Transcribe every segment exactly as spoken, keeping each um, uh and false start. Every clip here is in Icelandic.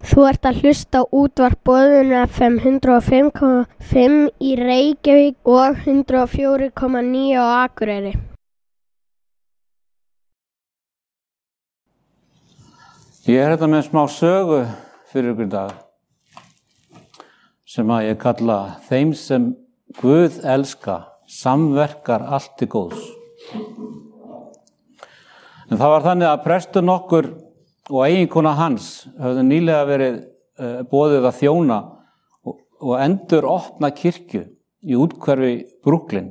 Þú ert að hlusta á útvarp Boðun F M hundrað og fimm komma fimm í Reykjavík og hundrað og fjögur komma níu á Akureyri. Ég er hérna með smá sögu fyrir ykkur í dag sem að ég kalla þeim sem Guð elska, samverkar allt til góðs. En það var þannig að prestur nokkur og eiginkona hans höfðu nýlega verið uh, boðið að þjóna og, og endur opna kirkju í úthverfi Brooklyn.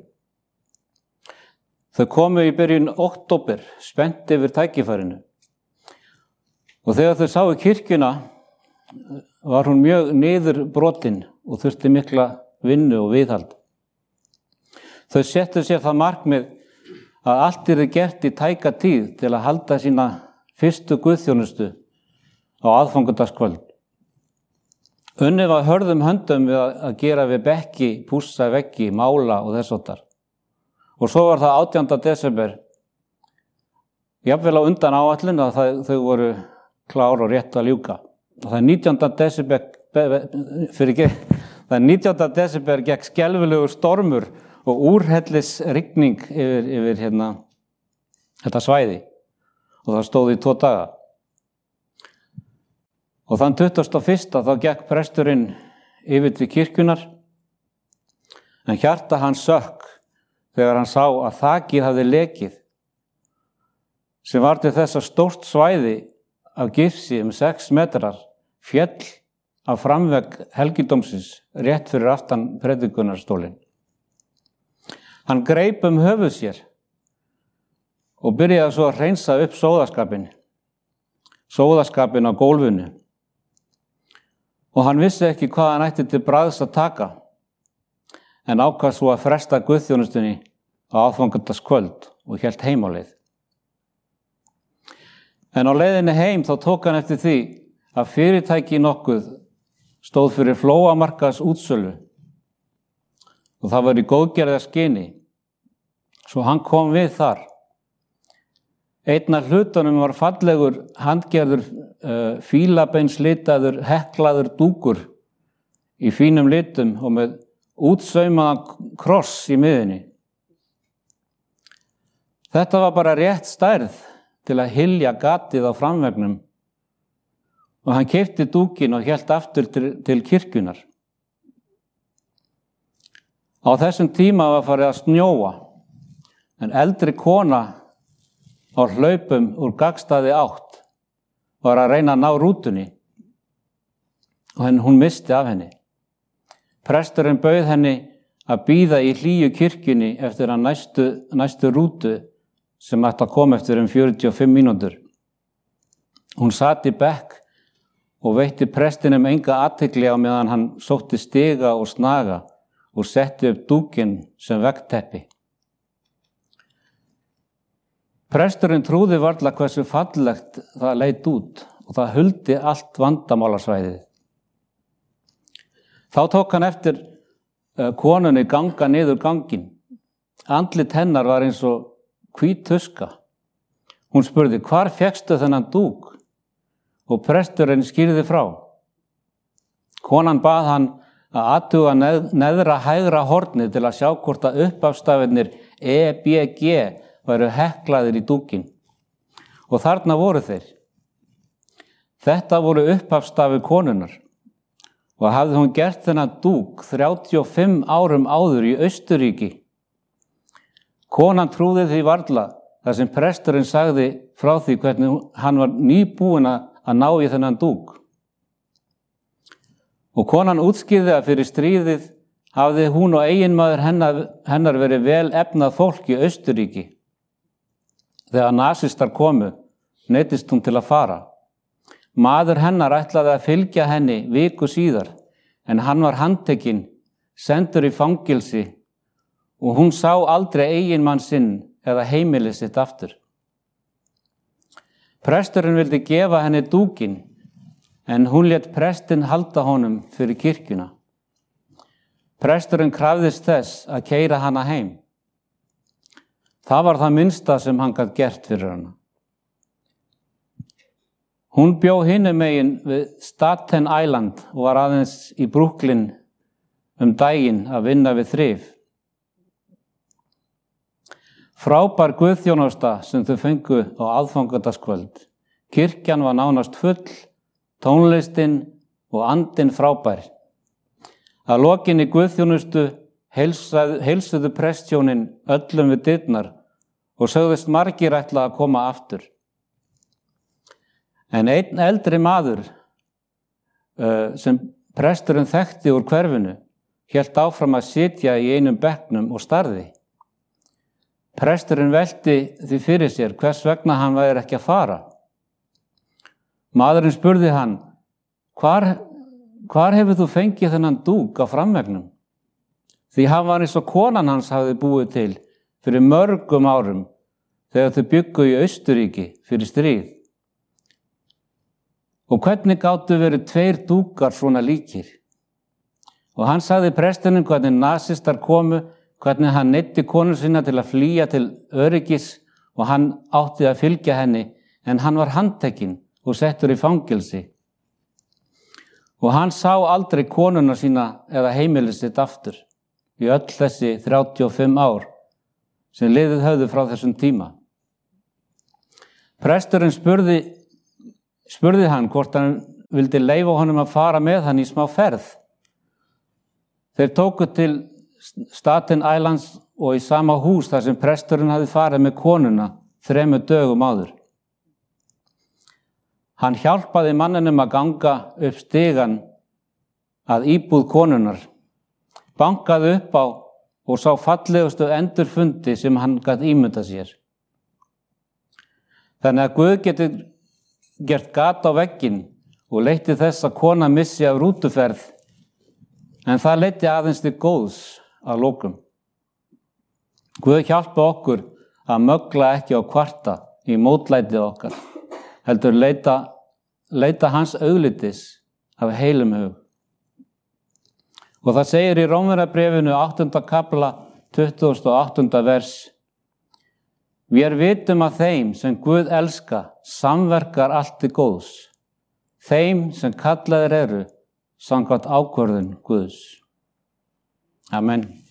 Þau komu í byrjun október, spennt yfir tækifærinu. Og þegar þau sáu kirkjuna var hún mjög niður brotin og þurfti mikla vinnu og viðhald. Þau settu sér það markmið að allt yrði gert í tæka tíð til að halda sína fyrstu guðþjónustu á aðfangadagskvöld. Unnið var hörðum höndum við að gera við bekki, pússa veggi, mála og þess háttar. Og svo var það átjánda desember, jafnvel á undan áætlun að það, þau voru klár og rétt að ljúka. Og það er nítjánda desember, fyrir ekki, það er nítjánda desember gekk skelfilegur stormur og úrhellis rigning yfir, yfir hérna, þetta svæði. Og það stóð í tvo daga. Og þann tuttugasta og fyrsta þá gekk presturinn yfir til kirkjunar, en hjarta hans sökk þegar hann sá að þakið hafði lekið, sem var til þess að stórt svæði af gifsi um sex metrar féll af framvegg helgidómsins rétt fyrir aftan predikunarstólinn. Hann greip um höfuð sér og byrjaði svo að hreinsa upp sóðaskapin, sóðaskapin á gólfinu. Og hann vissi ekki hvað hann ætti til bragðs að taka, en ákvað svo að fresta guðþjónustunni á aðfangadagskvöld og hélt heim á leið. En á leiðinni heim þá tók hann eftir því að fyrirtæki nokkuð stóð fyrir flóamarkaðs útsölu og það var í góðgerðarskyni, svo hann kom við þar. Einn af hlutunum var fallegur, handgerður, uh, fílabeinslitaður, heklaður dúkur í fínum litum og með útsaumaðan kross í miðinni. Þetta var bara rétt stærð til að hylja gatið á framvegnum og hann keypti dúkin og hélt aftur til, til kirkjunar. Á þessum tíma var farið að snjóa, en eldri kona á hlaupum úr gagnstæði átt var að reyna að ná rútunni og henn, hún missti af henni. Presturinn bauð henni að bíða í hlýju kirkjunni eftir að næstu, næstu rútu sem ætti að koma eftir um fjörutíu og fimm mínútur. Hún sat í bekk og veitti prestinum enga athygli á meðan hann sótti stiga og snaga og setti upp dúkinn sem veggteppi. Presturinn trúði varla hversu fallegt það leit út og það huldi allt vandamálasvæðið. Þá tók hann eftir konunni ganga niður ganginn. Andlit hennar var eins og hvít tuska. Hún spurði, hvar fékkstu þennan dúk? Og presturinn skýrði frá. Konan bað hann að athuga neð, neðra hægra hornið til að sjá hvort að uppafstafirnir E B G væru heklaðir í dúkinn. Og þarna voru þeir. Þetta voru upphafstafi konunnar og hafði hún gert þennan dúk þrjátíu og fimm árum áður í Austurríki. Konan trúði því varla þar sem presturinn sagði frá því hvernig hann var nýbúinn að ná í þennan dúk. Og konan útskýrði að fyrir stríðið hafði hún og eiginmaður hennar, hennar verið vel efnað fólk í Austurríki. Þegar nasistar komu, neyddist hún til að fara. Maður hennar ætlaði að fylgja henni viku síðar, en hann var handtekinn, sendur í fangilsi og hún sá aldrei eiginmann sinn eða heimili sitt aftur. Presturinn vildi gefa henni dúkinn, en hún lét prestinn halda honum fyrir kirkjuna. Presturinn krafðist þess að keyra hana heim. Það var það minnsta sem hann gat gert fyrir hana. Hún bjó hinum megin við Staten Island og var aðeins í Brooklyn um daginn að vinna við þrif. Frábær guðþjónusta sem þau fengu á aðfangadagskvöld. Kirkjan var nánast full, tónlistin og andinn frábær. Að lokinni guðþjónustu heilsuðu prestshjónin öllum við dyrnar og sögðust margir ætla að koma aftur. En einn eldri maður uh, sem presturinn þekkti úr hverfinu hélt áfram að sitja í einum bekknum og starði. Presturinn velti því fyrir sér hvers vegna hann væri ekki að fara. Maðurinn spurði hann, hvar, hvar hefur þú fengið þennan dúk á framvegnum? Því hann var eins og konan hans hafði búið til fyrir mörgum árum þegar þau bjuggu í Austurríki fyrir stríð. Og hvernig gátu verið tveir dúkar svona líkir? Og hann sagði prestinum hvernig nasistar komu, hvernig hann neyddi konu sína til að flýja til öryggis og hann átti að fylgja henni, en hann var handtekinn og settur í fangelsi. Og hann sá aldrei konuna sína eða heimilið sitt aftur í öll þessi þrjátíu og fimm ár sem liðið höfðu frá þessum tíma. Presturinn spurði, spurði hann hvort hann vildi leyfa honum að fara með hann í smá ferð. Þeir tóku til Staten Islands og í sama hús þar sem presturinn hafði farið með konuna þremur dögum áður. Hann hjálpaði manninum að ganga upp stigann að íbúð konunar, bankaði upp á og sá fallegustu endurfundi sem hann gat ímyndað sér. Þannig að Guð getur gert gat á vegginn og leiddi þess að kona missi af rútuferð, en það leiddi aðeins til góðs að lokum. Guð hjálpa okkur að mögla ekki á kvarta í mótlætið okkar, heldur leita, leita hans auglitis af heilum hug. Og það segir í Rómverjabréfinu áttunda kafla tuttugasta og áttunda vers: Vér vitum að þeim sem Guð elska samverkar allt til góðs, þeim sem kallaðir eru samkvæmt ákvörðun Guðs. Amen.